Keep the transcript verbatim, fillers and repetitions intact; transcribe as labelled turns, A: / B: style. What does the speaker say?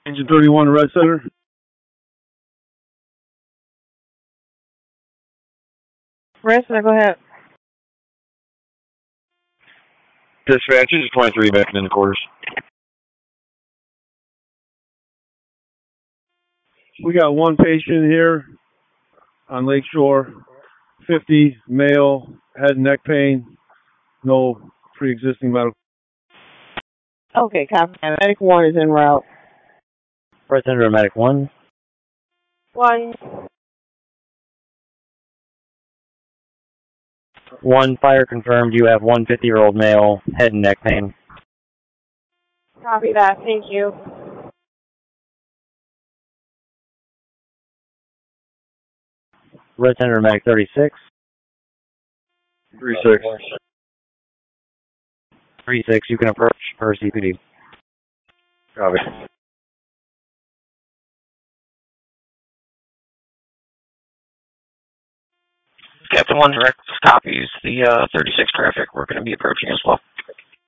A: Engine thirty-one, Red Center.
B: Red Center, go ahead.
C: Dispatch, this is twenty-three back in the quarters.
A: We got one patient here on Lakeshore, fifty, male, head and neck pain, no pre-existing medical.
B: Okay, copy. Medic one is en route.
D: Red Center, Medic one.
B: One.
D: One, fire confirmed. You have one fifty-year-old male, head and neck pain.
B: Copy that. Thank you.
D: Red Center, Medic thirty-six.
C: three six.
D: three six, you can approach for C P D.
C: Copy.
E: Captain one direct copies the uh, thirty-six traffic. We're going to be approaching as well.